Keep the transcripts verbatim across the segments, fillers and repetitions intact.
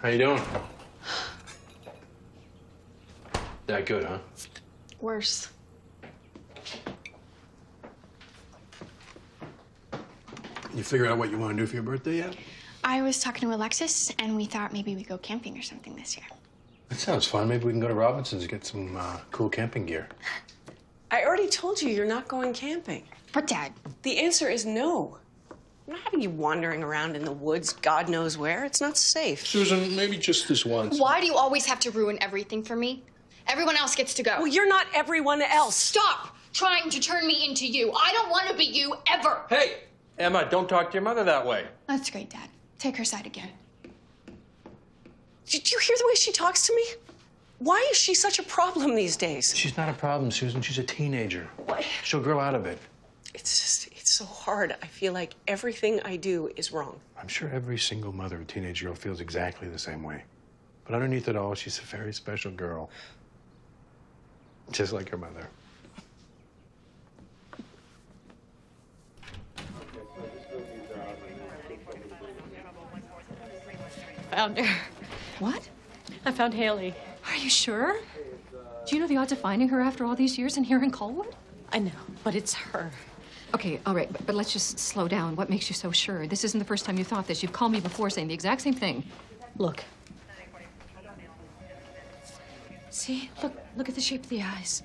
How you doing? That good, huh? Worse. You figure out what you want to do for your birthday yet? I was talking to Alexis, and we thought maybe we'd go camping or something this year. That sounds fun. Maybe we can go to Robinson's and get some uh, cool camping gear. I already told you you're not going camping. But, Dad. The answer is no. I'm not having you wandering around in the woods, God knows where. It's not safe. Susan, maybe just this once. Why do you always have to ruin everything for me? Everyone else gets to go. Well, you're not everyone else. Stop trying to turn me into you. I don't want to be you ever. Hey, Emma, don't talk to your mother that way. That's great, Dad. Take her side again. Did you hear the way she talks to me? Why is she such a problem these days? She's not a problem, Susan. She's a teenager. What? She'll grow out of it. It's just, it's so hard. I feel like everything I do is wrong. I'm sure every single mother of a teenage girl feels exactly the same way. But underneath it all, she's a very special girl. Just like her mother. Found her. What? I found Haley. Are you sure? Do you know the odds of finding her after all these years and here in Colwood? I know, but it's her. Okay, all right, but, but let's just slow down. What makes you so sure? This isn't the first time you thought this. You've called me before saying the exact same thing. Look. See? Look, look at the shape of the eyes.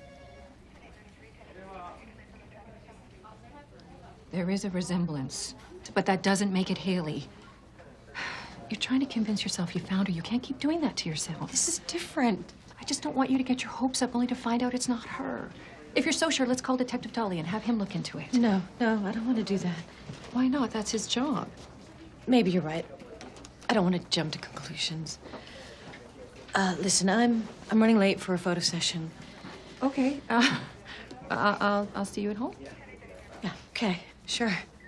There is a resemblance, but that doesn't make it Haley. You're trying to convince yourself you found her. You can't keep doing that to yourself. This is different. I just don't want you to get your hopes up only to find out it's not her. If you're so sure, let's call Detective Tully and have him look into it. No, no, I don't want to do that. Why not? That's his job. Maybe you're right. I don't want to jump to conclusions. Uh, listen, I'm I'm running late for a photo session. Okay. Uh, I'll, I'll I'll see you at home. Yeah, okay, sure.